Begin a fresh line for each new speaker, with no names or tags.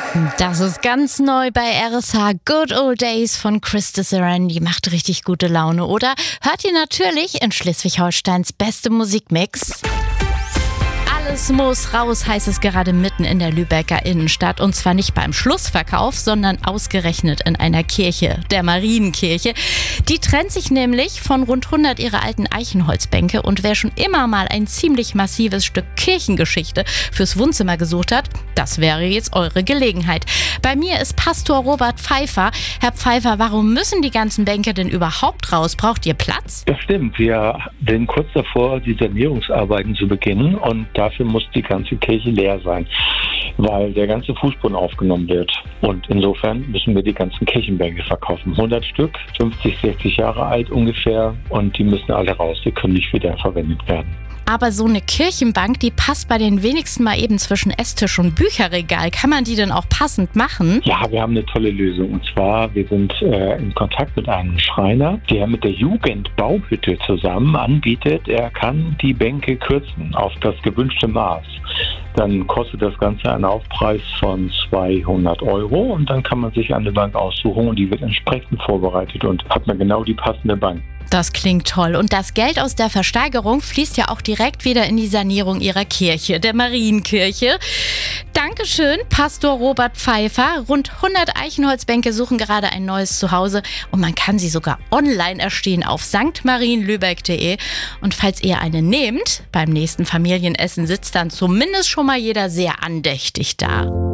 Das ist ganz neu bei RSH. Good Old Days von Krista Saran. Die macht richtig gute Laune, oder? Hört ihr natürlich in Schleswig-Holsteins beste Musikmix. Alles muss raus, heißt es gerade mitten in der Lübecker Innenstadt. Und zwar nicht beim Schlussverkauf, sondern ausgerechnet in einer Kirche, der Marienkirche. Die trennt sich nämlich von rund 100 ihrer alten Eichenholzbänke. Und wer schon immer mal ein ziemlich massives Stück Kirchengeschichte fürs Wohnzimmer gesucht hat, das wäre jetzt eure Gelegenheit. Bei mir ist Pastor Robert Pfeiffer. Herr Pfeiffer, warum müssen die ganzen Bänke denn überhaupt raus? Braucht ihr Platz?
Das stimmt. Wir sind kurz davor, die Sanierungsarbeiten zu beginnen, und dafür muss die ganze Kirche leer sein, weil der ganze Fußboden aufgenommen wird. Und insofern müssen wir die ganzen Kirchenbänke verkaufen. 100 Stück, 50, 60 Jahre alt ungefähr, und die müssen alle raus. Die können nicht wieder verwendet werden.
Aber so eine Kirchenbank, die passt bei den wenigsten mal eben zwischen Esstisch und Bücherregal. Kann man die denn auch passend machen?
Ja, wir haben eine tolle Lösung. Und zwar, wir sind in Kontakt mit einem Schreiner, der mit der Jugendbauhütte zusammen anbietet, er kann die Bänke kürzen auf das gewünschte Maß. Dann kostet das Ganze einen Aufpreis von 200 € und dann kann man sich eine Bank aussuchen und die wird entsprechend vorbereitet und hat man genau die passende Bank.
Das klingt toll. Und das Geld aus der Versteigerung fließt ja auch direkt wieder in die Sanierung ihrer Kirche, der Marienkirche. Dankeschön, Pastor Robert Pfeiffer. Rund 100 Eichenholzbänke suchen gerade ein neues Zuhause und man kann sie sogar online erstehen auf sanktmarienlübeck.de. Und falls ihr eine nehmt, beim nächsten Familienessen sitzt dann zumindest schon mal jeder sehr andächtig da.